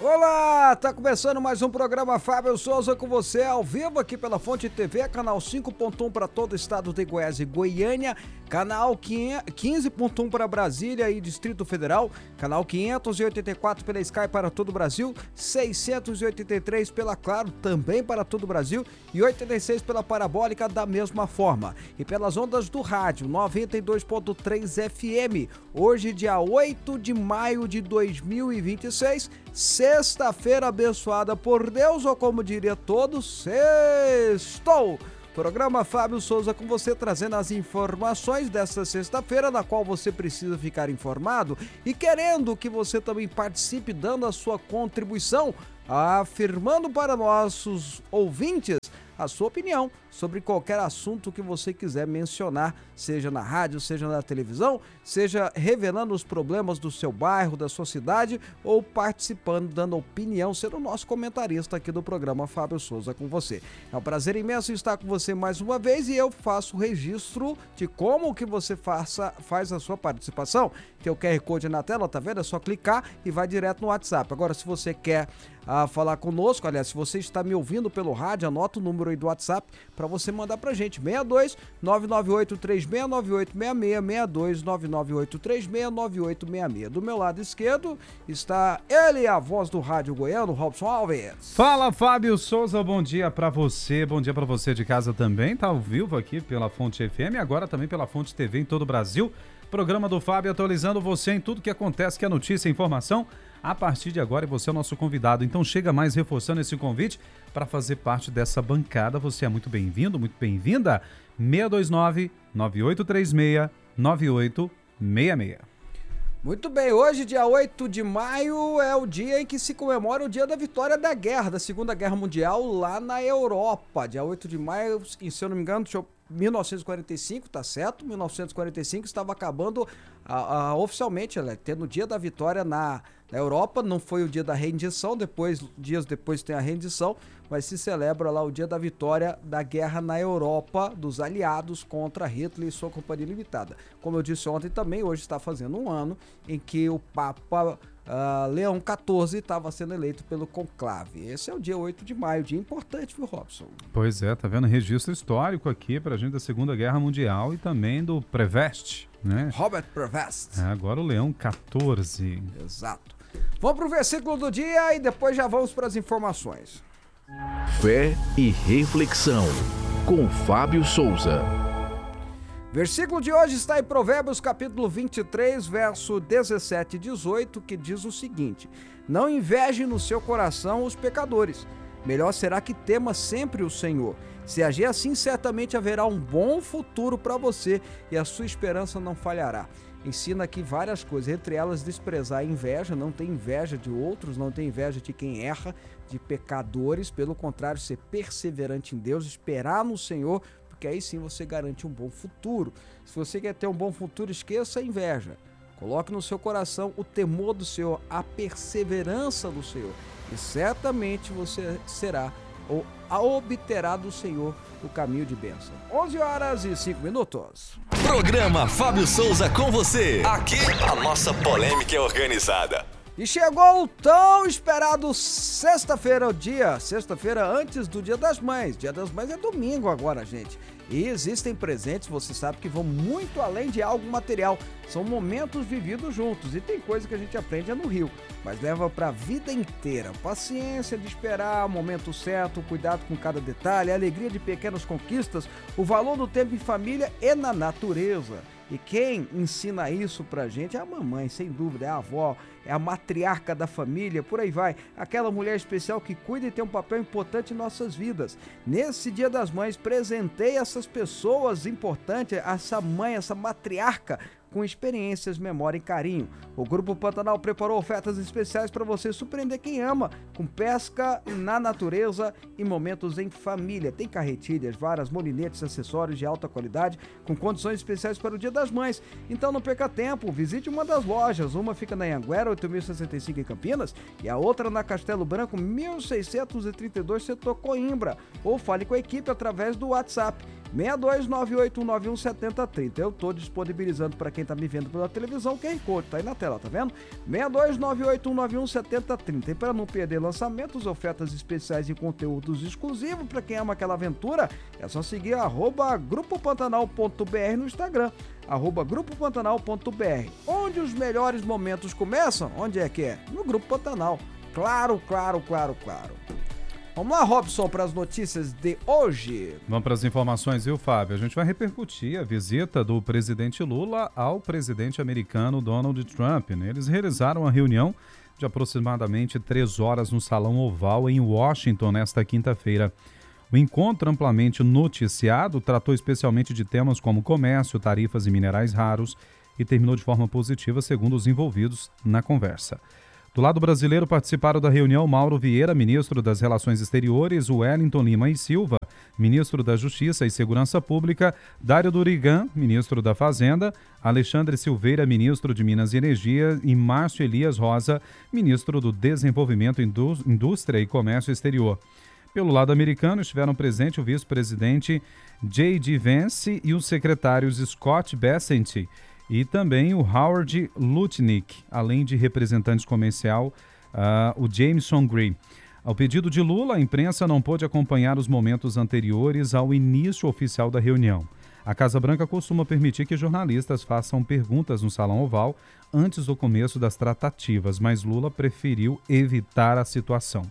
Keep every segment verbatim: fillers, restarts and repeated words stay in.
Olá, tá começando mais um programa Fábio Souza com você ao vivo aqui pela Fonte T V, canal cinco ponto um para todo o estado de Goiás e Goiânia, canal quinze ponto um para Brasília e Distrito Federal, canal quinhentos e oitenta e quatro pela Sky para todo o Brasil, seiscentos e oitenta e três pela Claro também para todo o Brasil e oitenta e seis pela Parabólica da mesma forma. E pelas ondas do rádio noventa e dois ponto três F M, hoje dia oito de maio de dois mil e vinte e seis, sexta-feira abençoada por Deus, ou como diria todos, sextou! Programa Fábio Souza com você, trazendo as informações desta sexta-feira, na qual você precisa ficar informado e querendo que você também participe, dando a sua contribuição, afirmando para nossos ouvintes a sua opinião sobre qualquer assunto que você quiser mencionar, seja na rádio, seja na televisão, seja revelando os problemas do seu bairro, da sua cidade, ou participando, dando opinião, sendo o nosso comentarista aqui do programa Fábio Souza com você. É um prazer imenso estar com você mais uma vez e eu faço o registro de como que você faça, faz a sua participação. Tem o Q R Code na tela, tá vendo? É só clicar e vai direto no WhatsApp. Agora, se você quer ah, falar conosco, aliás, se você está me ouvindo pelo rádio, anota o número aí do WhatsApp para você mandar pra gente, seis dois nove nove oito três seis nove oito seis seis, seis dois nove nove oito três seis nove oito seis seis. Do meu lado esquerdo está ele, a voz do rádio goiano, Robson Alves. Fala, Fábio Souza, bom dia pra você, bom dia pra você de casa também, tá ao vivo aqui pela Fonte F M, agora também pela Fonte T V em todo o Brasil. Programa do Fábio atualizando você em tudo que acontece, que é notícia e informação. A partir de agora, você é o nosso convidado, então chega mais reforçando esse convite para fazer parte dessa bancada. Você é muito bem-vindo, muito bem-vinda. seis dois nove nove oito três seis nove oito seis seis. Muito bem, hoje, dia oito de maio, é o dia em que se comemora o dia da vitória da guerra, da Segunda Guerra Mundial lá na Europa. Dia oito de maio, se eu não me engano, deixa eu... mil novecentos e quarenta e cinco, tá certo? mil novecentos e quarenta e cinco estava acabando a, a, oficialmente, ela, tendo o dia da vitória na, na Europa. Não foi o dia da rendição, depois, dias depois tem a rendição, mas se celebra lá o dia da vitória da guerra na Europa dos aliados contra Hitler e sua companhia limitada. Como eu disse ontem também, hoje está fazendo um ano em que o Papa Uh, Leão quatorze estava sendo eleito pelo conclave. Esse é o dia oito de maio, dia importante, viu, Robson? Pois é, tá vendo? Registro histórico aqui pra gente da Segunda Guerra Mundial e também do Prevest, né? Robert Prevest. É, agora o Leão quatorze. Exato. Vamos pro versículo do dia e depois já vamos para as informações. Fé e reflexão, com Fábio Souza. Versículo de hoje está em Provérbios capítulo vinte e três, verso dezessete e dezoito, que diz o seguinte: não inveje no seu coração os pecadores, melhor será que tema sempre o Senhor. Se agir assim, certamente haverá um bom futuro para você e a sua esperança não falhará. Ensina aqui várias coisas, entre elas desprezar a inveja, não ter inveja de outros, não ter inveja de quem erra, de pecadores, pelo contrário, ser perseverante em Deus, esperar no Senhor, que aí sim você garante um bom futuro. Se você quer ter um bom futuro, esqueça a inveja. Coloque no seu coração o temor do Senhor, a perseverança do Senhor. E certamente você será ou obterá do Senhor o caminho de bênção. onze horas e cinco minutos. Programa Fábio Souza com você. Aqui a nossa polêmica é organizada. E chegou o tão esperado sexta-feira, o dia, sexta-feira antes do Dia das Mães. Dia das Mães é domingo agora, gente. E existem presentes, você sabe, que vão muito além de algo material. São momentos vividos juntos e tem coisa que a gente aprende é no Rio, mas leva para a vida inteira. Paciência de esperar o momento certo, cuidado com cada detalhe, a alegria de pequenas conquistas, o valor do tempo em família e na natureza. E quem ensina isso pra gente é a mamãe, sem dúvida, é a avó, é a matriarca da família, por aí vai. Aquela mulher especial que cuida e tem um papel importante em nossas vidas. Nesse Dia das Mães, presentei essas pessoas importantes, essa mãe, essa matriarca, com experiências, memória e carinho. O Grupo Pantanal preparou ofertas especiais para você surpreender quem ama, com pesca na natureza e momentos em família. Tem carretilhas, varas, molinetes, acessórios de alta qualidade, com condições especiais para o Dia das Mães. Então não perca tempo, visite uma das lojas. Uma fica na Anhanguera, oito mil e sessenta e cinco em Campinas, e a outra na Castelo Branco, mil seiscentos e trinta e dois, setor Coimbra. Ou fale com a equipe através do WhatsApp seis dois nove oito um nove um sete zero três zero. Eu estou disponibilizando para quem está me vendo pela televisão, o Q R Code tá aí na tela, tá vendo? seis dois nove oito um nove um sete zero três zero. E para não perder lançamentos, ofertas especiais e conteúdos exclusivos para quem ama aquela aventura, é só seguir arroba grupo pantanal ponto br no Instagram, arroba grupo pantanal ponto br. Onde os melhores momentos começam? Onde é que é? No Grupo Pantanal. Claro, claro, claro, claro. Vamos lá, Robson, para as notícias de hoje. Vamos para as informações, viu, Fábio? A gente vai repercutir a visita do presidente Lula ao presidente americano Donald Trump, né? Eles realizaram uma reunião de aproximadamente três horas no Salão Oval em Washington nesta quinta-feira. O encontro, amplamente noticiado, tratou especialmente de temas como comércio, tarifas e minerais raros e terminou de forma positiva, segundo os envolvidos na conversa. Do lado brasileiro, participaram da reunião Mauro Vieira, ministro das Relações Exteriores, Wellington Lima e Silva, ministro da Justiça e Segurança Pública, Dário Durigan, ministro da Fazenda, Alexandre Silveira, ministro de Minas e Energia e Márcio Elias Rosa, ministro do Desenvolvimento, Indústria e Comércio Exterior. Pelo lado americano, estiveram presentes o vice-presidente J D Vance e os secretários Scott Bessent e também o Howard Lutnick, além de representantes comercial, uh, o Jameson Green. Ao pedido de Lula, a imprensa não pôde acompanhar os momentos anteriores ao início oficial da reunião. A Casa Branca costuma permitir que jornalistas façam perguntas no Salão Oval antes do começo das tratativas, mas Lula preferiu evitar a situação.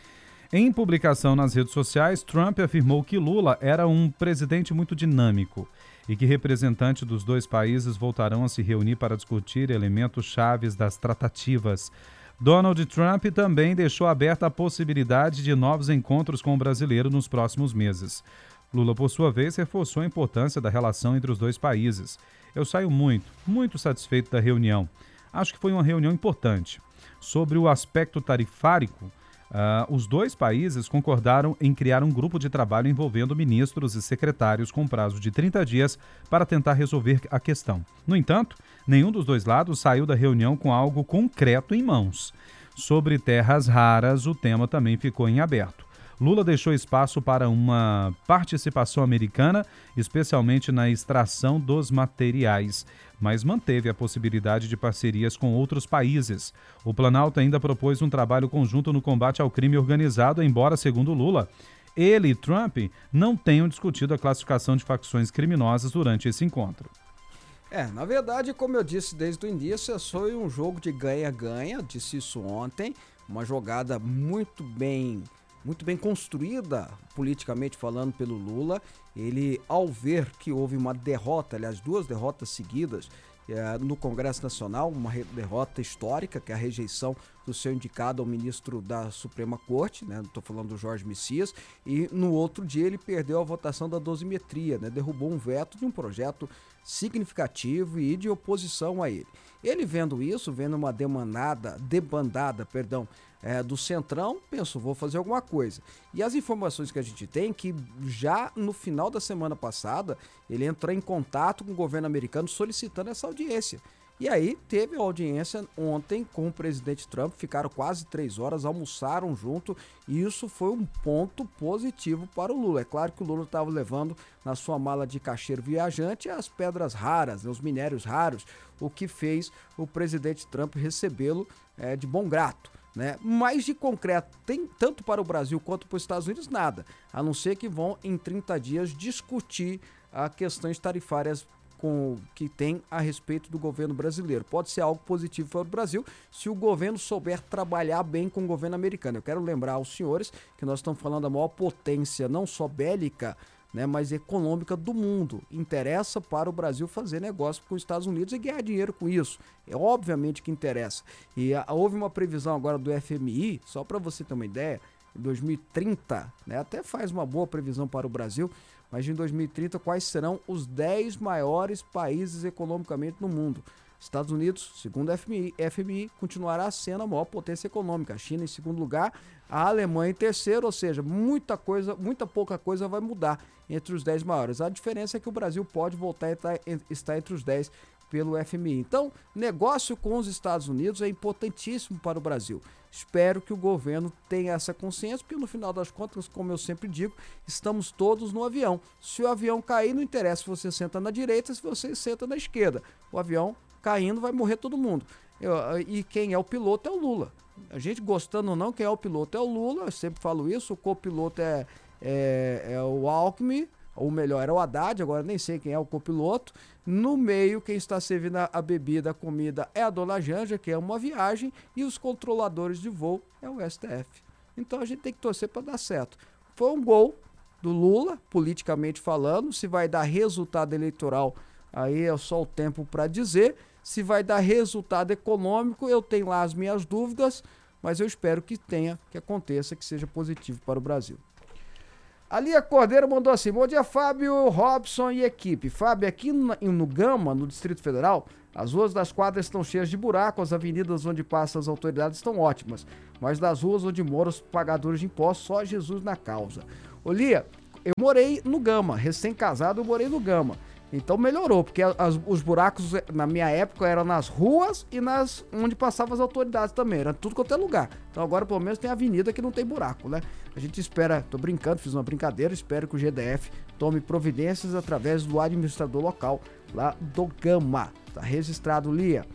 Em publicação nas redes sociais, Trump afirmou que Lula era um presidente muito dinâmico e que representantes dos dois países voltarão a se reunir para discutir elementos chaves das tratativas. Donald Trump também deixou aberta a possibilidade de novos encontros com o brasileiro nos próximos meses. Lula, por sua vez, reforçou a importância da relação entre os dois países. Eu saio muito, muito satisfeito da reunião. Acho que foi uma reunião importante. Sobre o aspecto tarifárico, Uh, os dois países concordaram em criar um grupo de trabalho envolvendo ministros e secretários com prazo de trinta dias para tentar resolver a questão. No entanto, nenhum dos dois lados saiu da reunião com algo concreto em mãos. Sobre terras raras, o tema também ficou em aberto. Lula deixou espaço para uma participação americana, especialmente na extração dos materiais, mas manteve a possibilidade de parcerias com outros países. O Planalto ainda propôs um trabalho conjunto no combate ao crime organizado, embora, segundo Lula, ele e Trump não tenham discutido a classificação de facções criminosas durante esse encontro. É, na verdade, como eu disse desde o início, foi um jogo de ganha-ganha, disse isso ontem, uma jogada muito bem... muito bem construída, politicamente falando, pelo Lula. Ele, ao ver que houve uma derrota, aliás, duas derrotas seguidas é, no Congresso Nacional, uma derrota histórica, que é a rejeição do seu indicado ao ministro da Suprema Corte, né? Estou falando do Jorge Messias, e no outro dia ele perdeu a votação da dosimetria, né? Derrubou um veto de um projeto significativo e de oposição a ele. Ele vendo isso, vendo uma demandada, debandada, perdão, é, do Centrão, pensou, vou fazer alguma coisa. E as informações que a gente tem, que já no final da semana passada, ele entrou em contato com o governo americano solicitando essa audiência. E aí teve a audiência ontem com o presidente Trump, ficaram quase três horas, almoçaram junto, e isso foi um ponto positivo para o Lula. É claro que o Lula estava levando na sua mala de caixeiro viajante as pedras raras, né, os minérios raros, o que fez o presidente Trump recebê-lo é, de bom grato. Né? Mas de concreto, tem tanto para o Brasil quanto para os Estados Unidos, nada, a não ser que vão em trinta dias discutir as questões tarifárias com, que tem a respeito do governo brasileiro. Pode ser algo positivo para o Brasil se o governo souber trabalhar bem com o governo americano. Eu quero lembrar aos senhores que nós estamos falando da maior potência, não só bélica, né, mas econômica do mundo. Interessa para o Brasil fazer negócio com os Estados Unidos e ganhar dinheiro com isso. É obviamente que interessa. E a, houve uma previsão agora do F M I, só para você ter uma ideia, em dois mil e trinta, né, até faz uma boa previsão para o Brasil, mas em dois mil e trinta quais serão os dez maiores países economicamente no mundo? Estados Unidos, segundo a F M I, F M I, continuará sendo a maior potência econômica. A China em segundo lugar, a Alemanha em terceiro, ou seja, muita coisa, muita pouca coisa vai mudar entre os dez maiores. A diferença é que o Brasil pode voltar a estar entre os dez pelo F M I. Então, negócio com os Estados Unidos é importantíssimo para o Brasil. Espero que o governo tenha essa consciência, porque no final das contas, como eu sempre digo, estamos todos no avião. Se o avião cair, não interessa se você senta na direita, se você senta na esquerda. O avião caindo vai morrer todo mundo. Eu, e quem é o piloto é o Lula. A gente gostando ou não, quem é o piloto é o Lula, eu sempre falo isso, o copiloto é, é, é o Alckmin, ou melhor, era o Haddad, agora nem sei quem é o copiloto. No meio, quem está servindo a, a bebida, a comida é a dona Janja, que é uma viagem, e os controladores de voo é o S T F. Então a gente tem que torcer para dar certo. Foi um gol do Lula, politicamente falando, se vai dar resultado eleitoral, aí é só o tempo para dizer. Se vai dar resultado econômico, eu tenho lá as minhas dúvidas, mas eu espero que tenha, que aconteça, que seja positivo para o Brasil. A Lia Cordeiro mandou assim: bom dia, Fábio, Robson e equipe. Fábio, aqui no, no Gama, no Distrito Federal, as ruas das quadras estão cheias de buracos, as avenidas onde passam as autoridades estão ótimas, mas das ruas onde moram os pagadores de impostos, só Jesus na causa. Ô Lia, eu morei no Gama, recém-casado eu morei no Gama. Então melhorou, porque as, os buracos na minha época eram nas ruas e nas onde passavam as autoridades também, era tudo quanto é lugar. Então agora pelo menos tem avenida que não tem buraco, né? A gente espera, tô brincando, fiz uma brincadeira, espero que o G D F tome providências através do administrador local lá do Gama. Tá registrado, Lia.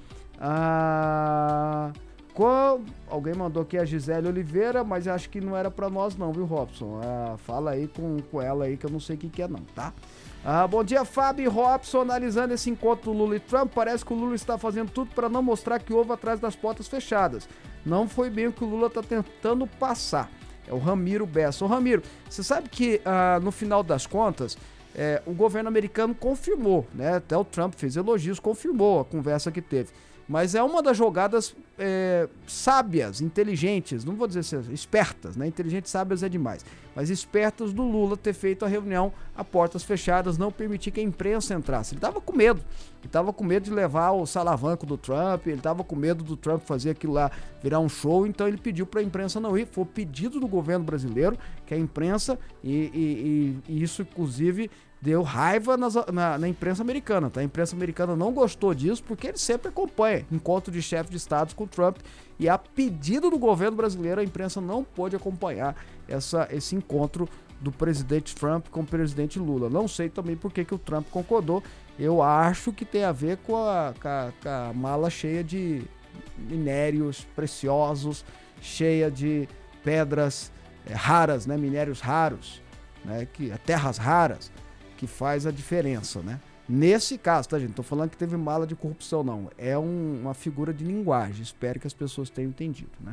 Ah, qual, alguém mandou aqui a Gisele Oliveira, mas acho que não era pra nós não, viu, Robson? Ah, fala aí com, com ela aí que eu não sei o que que é não, tá? Ah, bom dia, Fábio e Robson. Analisando esse encontro do Lula e Trump, parece que o Lula está fazendo tudo para não mostrar que houve atrás das portas fechadas. Não foi bem o que o Lula está tentando passar. É o Ramiro Bessa. Ô Ramiro, você sabe que ah, no final das contas, é, o governo americano confirmou, né? Até o Trump fez elogios, confirmou a conversa que teve. Mas é uma das jogadas é, sábias, inteligentes, não vou dizer assim, espertas, né? Inteligentes, sábias é demais. Mas espertas do Lula ter feito a reunião a portas fechadas, não permitir que a imprensa entrasse. Ele tava com medo. Ele tava com medo de levar o salavanco do Trump, ele tava com medo do Trump fazer aquilo lá virar um show, então ele pediu para a imprensa não ir. Foi o pedido do governo brasileiro que a imprensa, e, e, e, e isso inclusive deu raiva nas, na, na imprensa americana, tá? A imprensa americana não gostou disso porque ele sempre acompanha encontro de chefe de estados com Trump e a pedido do governo brasileiro a imprensa não pôde acompanhar essa, esse encontro do presidente Trump com o presidente Lula. Não sei também por que, que o Trump concordou. Eu acho que tem a ver com a, com a, com a mala cheia de minérios preciosos, cheia de pedras é, raras, né? Minérios raros, né? Que, terras raras, que faz a diferença, né? Nesse caso, tá, gente? Não tô falando que teve mala de corrupção, não. É um, uma figura de linguagem. Espero que as pessoas tenham entendido, né?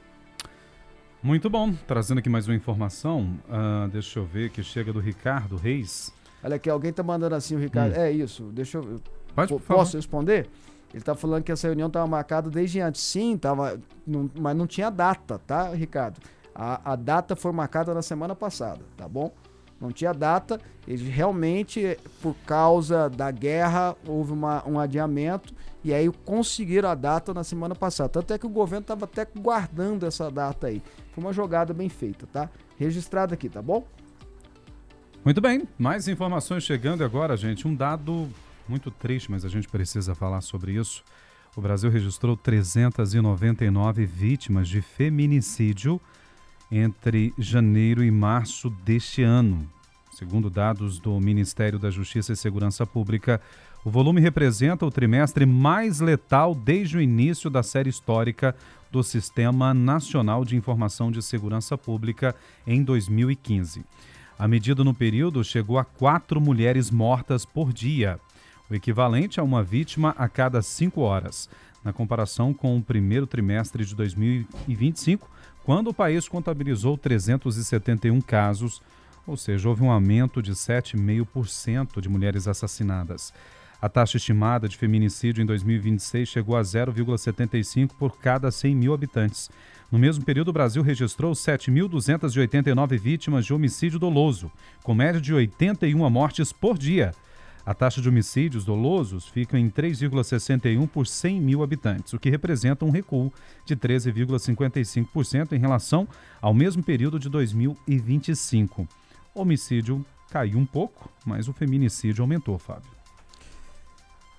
Muito bom. Trazendo aqui mais uma informação. Uh, deixa eu ver, que chega do Ricardo Reis. Olha aqui, alguém tá mandando assim, o Ricardo. Hum. É isso, deixa eu... Pode, por Posso favor. responder? Ele tá falando que essa reunião tava marcada desde antes. Sim, tava, não, mas não tinha data, tá, Ricardo? A, a data foi marcada na semana passada, tá bom? Não tinha data, eles realmente, por causa da guerra, houve uma, um adiamento e aí conseguiram a data na semana passada. Tanto é que o governo estava até guardando essa data aí. Foi uma jogada bem feita, tá? Registrado aqui, tá bom? Muito bem, mais informações chegando agora, gente. Um dado muito triste, mas a gente precisa falar sobre isso. O Brasil registrou trezentas e noventa e nove vítimas de feminicídio entre janeiro e março deste ano. Segundo dados do Ministério da Justiça e Segurança Pública, o volume representa o trimestre mais letal desde o início da série histórica do Sistema Nacional de Informação de Segurança Pública em dois mil e quinze. A medida no período chegou a quatro mulheres mortas por dia, o equivalente a uma vítima a cada cinco horas, na comparação com o primeiro trimestre de dois mil e vinte e cinco, quando o país contabilizou trezentos e setenta e um casos, ou seja, houve um aumento de sete vírgula cinco por cento de mulheres assassinadas. A taxa estimada de feminicídio em dois mil e vinte e seis chegou a zero vírgula setenta e cinco por cada cem mil habitantes. No mesmo período, o Brasil registrou sete mil duzentas e oitenta e nove vítimas de homicídio doloso, com média de oitenta e uma mortes por dia. A taxa de homicídios dolosos fica em três vírgula sessenta e um por cem mil habitantes, o que representa um recuo de treze vírgula cinquenta e cinco por cento em relação ao mesmo período de dois mil e vinte e cinco. O homicídio caiu um pouco, mas o feminicídio aumentou, Fábio.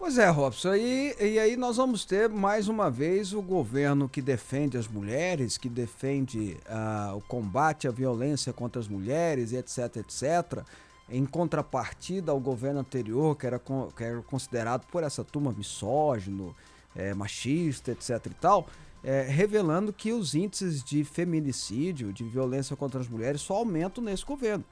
Pois é, Robson, e, e aí nós vamos ter mais uma vez o governo que defende as mulheres, que defende uh, o combate à violência contra as mulheres, etc, etcétera, em contrapartida ao governo anterior, que era, que era considerado por essa turma misógino, é, machista, etc e tal, é, revelando que os índices de feminicídio, de violência contra as mulheres só aumentam nesse governo.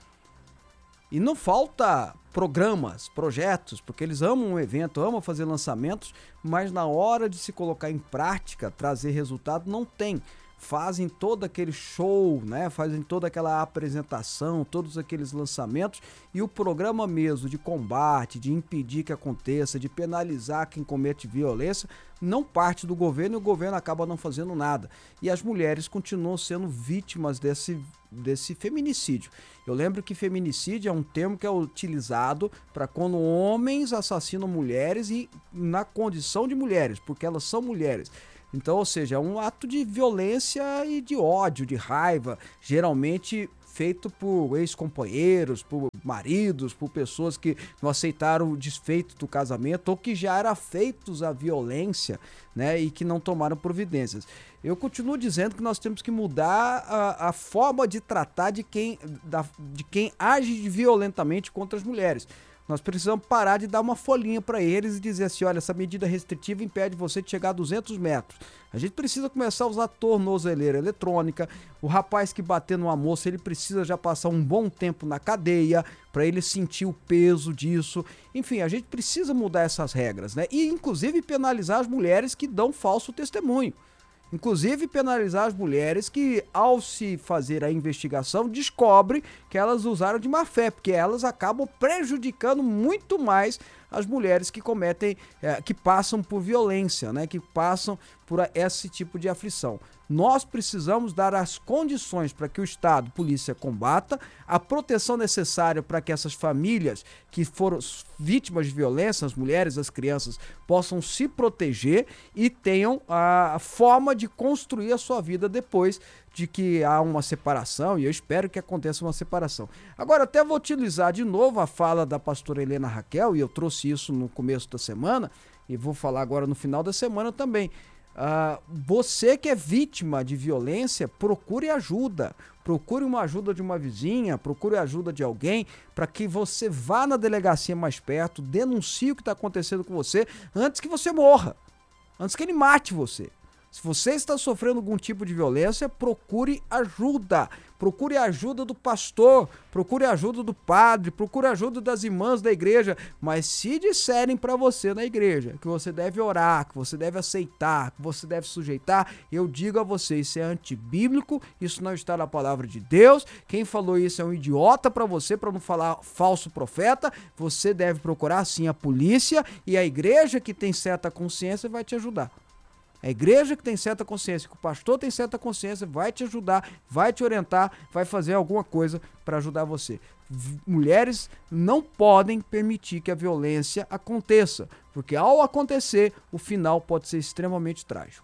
E não falta programas, projetos, porque eles amam um evento, amam fazer lançamentos, mas na hora de se colocar em prática, trazer resultado, não tem. Fazem todo aquele show, né? Fazem toda aquela apresentação, todos aqueles lançamentos, e o programa mesmo de combate, de impedir que aconteça, de penalizar quem comete violência, não parte do governo e o governo acaba não fazendo nada. E as mulheres continuam sendo vítimas desse, desse feminicídio. Eu lembro que feminicídio é um termo que é utilizado para quando homens assassinam mulheres e na condição de mulheres, porque elas são mulheres. Então, ou seja, é um ato de violência e de ódio, de raiva, geralmente feito por ex-companheiros, por maridos, por pessoas que não aceitaram o desfeito do casamento ou que já eram feitos a violência, né, e que não tomaram providências. Eu continuo dizendo que nós temos que mudar a, a forma de tratar de quem, da, de quem age violentamente contra as mulheres. Nós precisamos parar de dar uma folhinha para eles e dizer assim, olha, essa medida restritiva impede você de chegar a duzentos metros. A gente precisa começar a usar tornozeleira eletrônica. O rapaz que bater numa moça, ele precisa já passar um bom tempo na cadeia para ele sentir o peso disso. Enfim, a gente precisa mudar essas regras, né? E inclusive penalizar as mulheres que dão falso testemunho. Inclusive penalizar as mulheres que, ao se fazer a investigação, descobrem que elas usaram de má fé, porque elas acabam prejudicando muito mais as mulheres que cometem, é, que passam por violência, né, que passam por esse tipo de aflição. Nós precisamos dar as condições para que o Estado, polícia, combata, a proteção necessária para que essas famílias que foram vítimas de violência, as mulheres, as crianças, possam se proteger e tenham a forma de construir a sua vida depois de que há uma separação, e eu espero que aconteça uma separação. Agora, até vou utilizar de novo a fala da pastora Helena Raquel, e eu trouxe isso no começo da semana, e vou falar agora no final da semana também. Uh, você que é vítima de violência, procure ajuda, procure uma ajuda de uma vizinha, procure ajuda de alguém, para que você vá na delegacia mais perto, denuncie o que está acontecendo com você, antes que você morra, antes que ele mate você. Se você está sofrendo algum tipo de violência, procure ajuda. Procure a ajuda do pastor, procure a ajuda do padre, procure a ajuda das irmãs da igreja. Mas se disserem para você na igreja que você deve orar, que você deve aceitar, que você deve sujeitar, eu digo a você, isso é antibíblico, isso não está na palavra de Deus. Quem falou isso é um idiota para você, para não falar falso profeta. Você deve procurar sim a polícia, e a igreja que tem certa consciência vai te ajudar. A igreja que tem certa consciência, que o pastor tem certa consciência, vai te ajudar, vai te orientar, vai fazer alguma coisa para ajudar você. Mulheres não podem permitir que a violência aconteça, porque ao acontecer, o final pode ser extremamente trágico.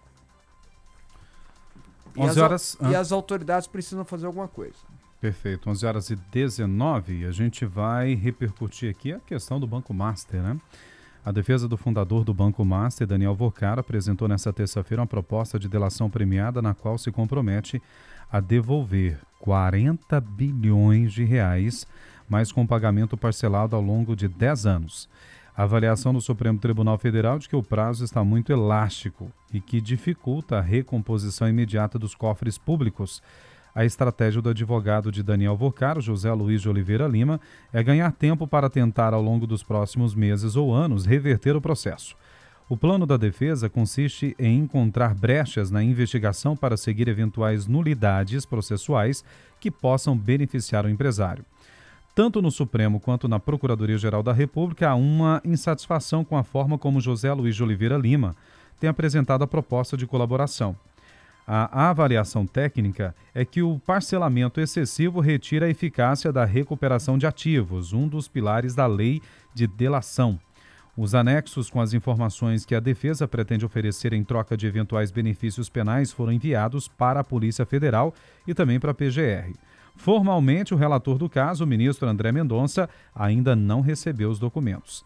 E, onze horas, as, ah. e as autoridades precisam fazer alguma coisa. Perfeito, onze horas e dezenove, a gente vai repercutir aqui a questão do Banco Master, né? A defesa do fundador do Banco Master, Daniel Vocar, apresentou nesta terça-feira uma proposta de delação premiada na qual se compromete a devolver quarenta bilhões de reais, mas com pagamento parcelado ao longo de dez anos. A avaliação do Supremo Tribunal Federal é de que o prazo está muito elástico e que dificulta a recomposição imediata dos cofres públicos. A estratégia do advogado de Daniel Vocar, José Luiz de Oliveira Lima, é ganhar tempo para tentar, ao longo dos próximos meses ou anos, reverter o processo. O plano da defesa consiste em encontrar brechas na investigação para seguir eventuais nulidades processuais que possam beneficiar o empresário. Tanto no Supremo quanto na Procuradoria-Geral da República há uma insatisfação com a forma como José Luiz de Oliveira Lima tem apresentado a proposta de colaboração. A avaliação técnica é que o parcelamento excessivo retira a eficácia da recuperação de ativos, um dos pilares da lei de delação. Os anexos com as informações que a defesa pretende oferecer em troca de eventuais benefícios penais foram enviados para a Polícia Federal e também para a P G R. Formalmente, o relator do caso, o ministro André Mendonça, ainda não recebeu os documentos.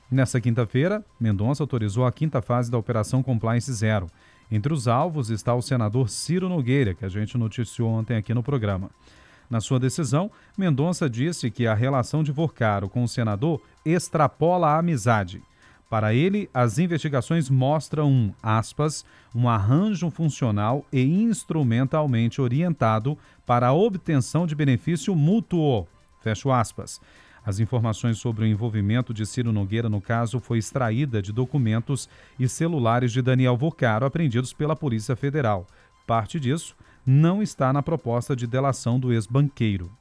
Nessa quinta-feira, Mendonça autorizou a quinta fase da Operação Compliance Zero. Entre os alvos está o senador Ciro Nogueira, que a gente noticiou ontem aqui no programa. Na sua decisão, Mendonça disse que a relação de Vorcaro com o senador extrapola a amizade. Para ele, as investigações mostram um, aspas, um arranjo funcional e instrumentalmente orientado para a obtenção de benefício mútuo, fecho aspas. As informações sobre o envolvimento de Ciro Nogueira no caso foi extraída de documentos e celulares de Daniel Vorcaro apreendidos pela Polícia Federal. Parte disso não está na proposta de delação do ex-banqueiro.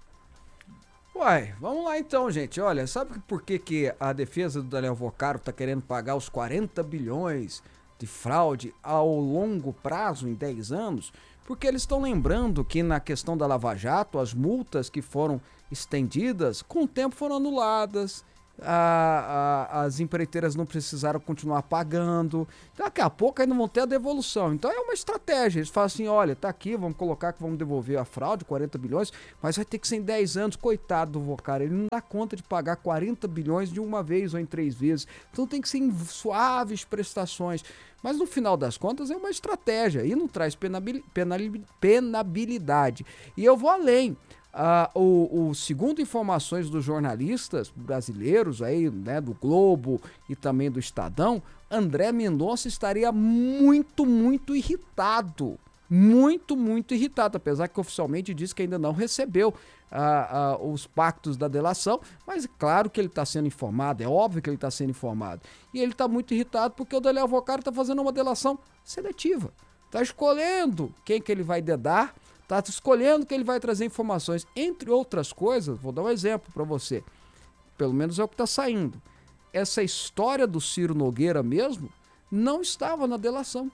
Uai, vamos lá então, gente. Olha, sabe por que, que a defesa do Daniel Vorcaro está querendo pagar os quarenta bilhões de fraude ao longo prazo, em dez anos? Porque eles estão lembrando que na questão da Lava Jato, as multas que foram estendidas, com o tempo foram anuladas, a, a, as empreiteiras não precisaram continuar pagando, daqui a pouco ainda vão ter a devolução. Então é uma estratégia, eles falam assim, olha, tá aqui, vamos colocar que vamos devolver a fraude, quarenta bilhões, mas vai ter que ser em dez anos, coitado do Vorcaro, ele não dá conta de pagar quarenta bilhões de uma vez ou em três vezes, então tem que ser em suaves prestações. Mas no final das contas é uma estratégia e não traz penabil, penali, penabilidade. E eu vou além. Ah, o, o, segundo informações dos jornalistas brasileiros aí, né, do Globo e também do Estadão, André Mendonça estaria muito, muito irritado. Muito, muito irritado, apesar que oficialmente diz que ainda não recebeu ah, ah, os pactos da delação, mas é claro que ele está sendo informado, é óbvio que ele está sendo informado. E ele está muito irritado porque o Daniel Vorcaro está fazendo uma delação seletiva. Está escolhendo quem que ele vai dedar, está escolhendo quem ele vai trazer informações. Entre outras coisas, vou dar um exemplo para você, pelo menos é o que está saindo. Essa história do Ciro Nogueira mesmo não estava na delação.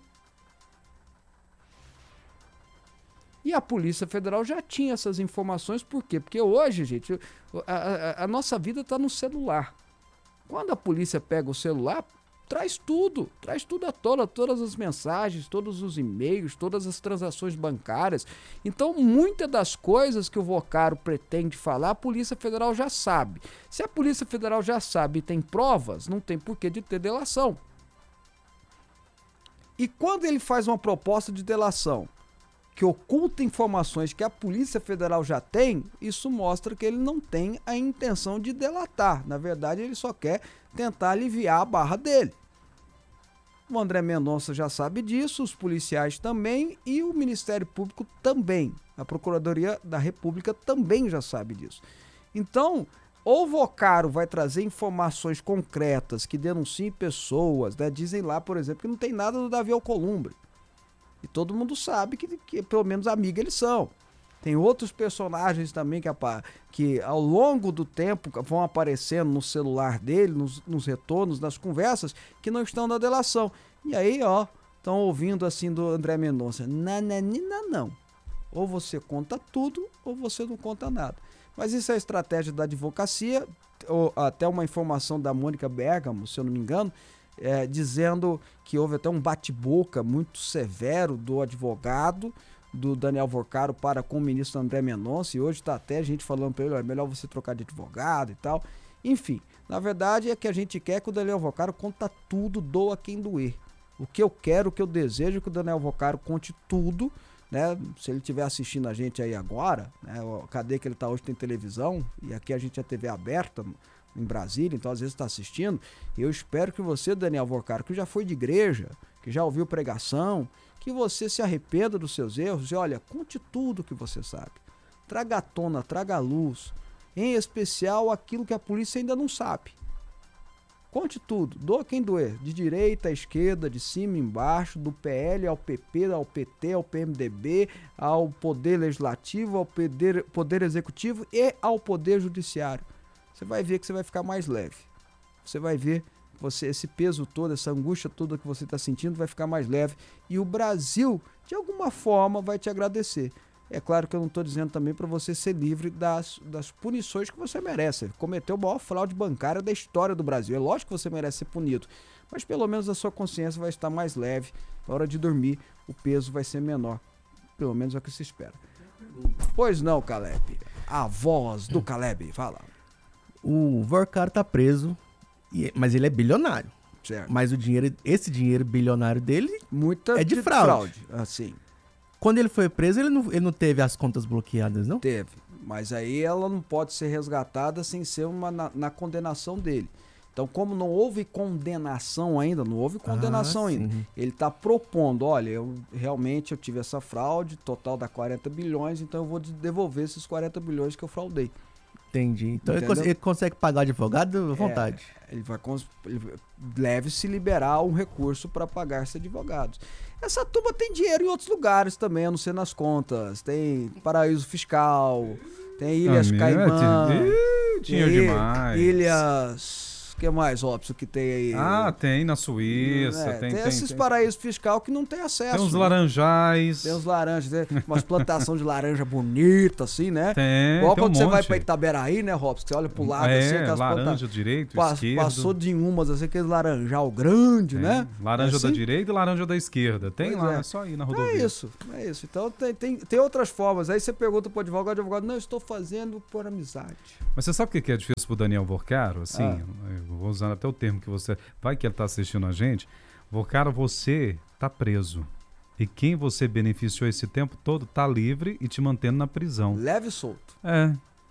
E a Polícia Federal já tinha essas informações, por quê? Porque hoje, gente, a, a, a nossa vida está no celular. Quando a polícia pega o celular, traz tudo, traz tudo à tona, todas as mensagens, todos os e-mails, todas as transações bancárias. Então, muitas das coisas que o Vorcaro pretende falar, a Polícia Federal já sabe. Se a Polícia Federal já sabe e tem provas, não tem porquê de ter delação. E quando ele faz uma proposta de delação que oculta informações que a Polícia Federal já tem, isso mostra que ele não tem a intenção de delatar. Na verdade, ele só quer tentar aliviar a barra dele. O André Mendonça já sabe disso, os policiais também e o Ministério Público também. A Procuradoria da República também já sabe disso. Então, ou o Vorcaro vai trazer informações concretas que denunciem pessoas, né? Dizem lá, por exemplo, que não tem nada do Davi Alcolumbre. E todo mundo sabe que, que pelo menos amigos eles são. Tem outros personagens também que, que ao longo do tempo vão aparecendo no celular dele, nos, nos retornos, nas conversas, que não estão na delação. E aí, ó, estão ouvindo assim do André Mendonça. Nananina não. Ou você conta tudo, ou você não conta nada. Mas isso é a estratégia da advocacia, ou até uma informação da Mônica Bergamo, se eu não me engano, É, dizendo que houve até um bate-boca muito severo do advogado do Daniel Vorcaro para com o ministro André Mendonça, e hoje está até a gente falando para ele, é melhor você trocar de advogado e tal. Enfim, na verdade é que a gente quer que o Daniel Vorcaro conta tudo, doa quem doer. O que eu quero, o que eu desejo é que o Daniel Vorcaro conte tudo, né? Se ele estiver assistindo a gente aí agora, né? Cadê que ele está hoje, tem televisão, e aqui a gente é T V aberta, em Brasília, então às vezes está assistindo. Eu espero que você, Daniel Vorcaro, que já foi de igreja, que já ouviu pregação, que você se arrependa dos seus erros e olha, conte tudo que você sabe. Traga à tona, traga à luz, em especial aquilo que a polícia ainda não sabe. Conte tudo, doa quem doer, de direita à esquerda, de cima embaixo, do P L ao P P, ao P T, ao P M D B, ao Poder Legislativo, ao Poder, poder Executivo e ao Poder Judiciário. Você vai ver que você vai ficar mais leve. Você vai ver você esse peso todo, essa angústia toda que você está sentindo vai ficar mais leve. E o Brasil, de alguma forma, vai te agradecer. É claro que eu não estou dizendo também para você ser livre das, das punições que você merece. Cometeu a maior fraude bancária da história do Brasil. É lógico que você merece ser punido. Mas pelo menos a sua consciência vai estar mais leve. Na hora de dormir, o peso vai ser menor. Pelo menos é o que se espera. Pois não, Caleb. A voz do Caleb. Fala. O Vorcaro tá preso E- mas ele é bilionário. Certo. Mas o dinheiro, esse dinheiro bilionário dele, Muita É de fraude. Assim, quando ele foi preso, ele não, ele não teve as contas bloqueadas, não? teve. Mas aí ela não pode ser resgatada sem ser uma na, na condenação dele. Então, como não houve condenação ainda, não houve condenação Ah, ainda. sim. Ele está propondo, olha, eu realmente eu tive essa fraude, total dá quarenta bilhões, então eu vou de- devolver esses quarenta bilhões que eu fraudei. Entendi. Então ele, Entendeu? cons- ele consegue pagar advogado à vontade. Ele vai cons- ele deve se liberar um recurso para pagar esses advogados. Essa turma tem dinheiro em outros lugares também, a não ser nas contas. Tem paraíso fiscal, tem Ilhas Ah, Caimã, Ih, dinheiro tem demais. Ilhas... O que mais, Robson, que tem aí? Ah, tem na Suíça, É, tem, tem, tem, esses tem, paraísos fiscal que não tem acesso. tem uns né? laranjais. Tem uns laranjas, tem umas plantações de laranja bonita, assim, né? Tem, Igual tem um quando você vai monte. pra Itaberaí, né, Robson? Que você olha pro lado, é, assim, aquelas laranja plantações. direito, Pa- esquerdo. Passou de umas, assim, aquele laranjal grande, Tem. né? Laranja Assim? da direita e laranja da esquerda. Tem Pois lá, é. é só ir na É rodovia. isso, é isso. Então tem, tem, tem outras formas. Aí você pergunta pro advogado, o advogado, não, eu estou fazendo por amizade. Mas você sabe o que que é difícil pro Daniel Vorcaro? Assim, Ah. eu vou usando até o termo que você... Vai que ele tá assistindo a gente. Vorcaro, você tá preso. E quem você beneficiou esse tempo todo tá livre e te mantendo na prisão. Leve e solto. É.